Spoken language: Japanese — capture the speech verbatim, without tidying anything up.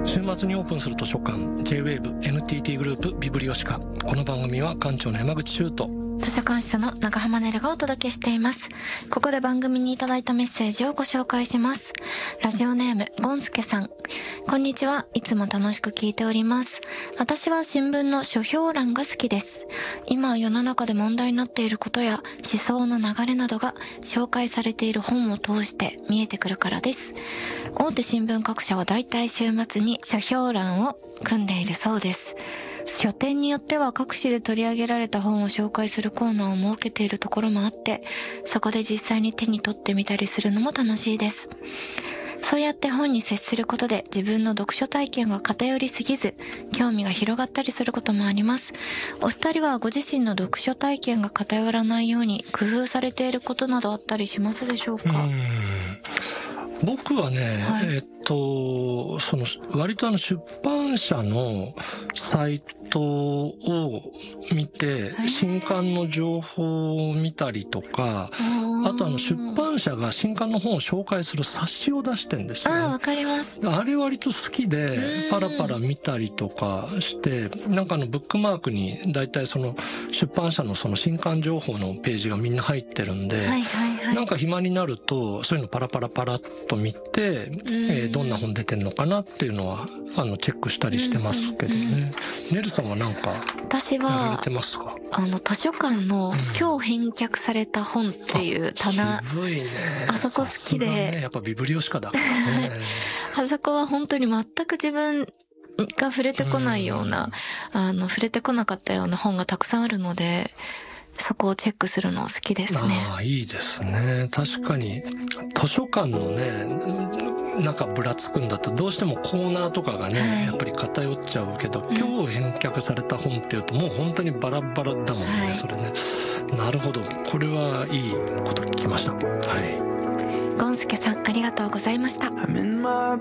週末にオープンする図書館 ジェイウェーブ エヌティーティー グループビブリオシカ。この番組は館長の山口修斗、 図書館司書の長浜ねるがお届けしています。ここで番組にいただいたメッセージをご紹介します。ラジオネームゴンスケさん、こんにちは。いつも楽しく聞いております。私は新聞の書評欄が好きです。今世の中で問題になっていることや思想の流れなどが紹介されている本を通して見えてくるからです。大手新聞各社はだいたい週末に書評欄を組んでいるそうです。書店によっては各紙で取り上げられた本を紹介するコーナーを設けているところもあって、そこで実際に手に取ってみたりするのも楽しいです。そうやって本に接することで自分の読書体験が偏りすぎず、興味が広がったりすることもあります。お二人はご自身の読書体験が偏らないように工夫されていることなどあったりしますでしょうか？ うーん僕はね、はい、えっとその割とあの出版社のサイトを見て新刊の情報を見たりとか、あとあの出版社が新刊の本を紹介する冊子を出してんですよね。 ああ、わかります。 あれ割と好きでパラパラ見たりとかして、なんかあのブックマークにだいたいその出版社のその新刊情報のページがみんな入ってるんで、はいはいはい、なんか暇になるとそういうのパラパラパラっと見て、えー、どんな本出てんのかなっていうのはあのチェックしたりしてますけどね。ねるさんはなんか私はやられてますか？ あの図書館の今日返却された本っていう棚、 うん、渋いね。 あそこ好きで、 ね、やっぱビブリオシカだからねあそこは本当に全く自分が触れてこないような、うん、あの触れてこなかったような本がたくさんあるので、そこをチェックするの好きですね。 ああ、いいですね。確かに図書館のね中ぶらつくんだとどうしてもコーナーとかがね、はい、やっぱり偏っちゃうけど、今日返却された本っていうともう本当にバラバラだもんね、はい、それね。なるほど、これはいいこと聞きました。はい。 ゴンスケさん、ありがとうございました。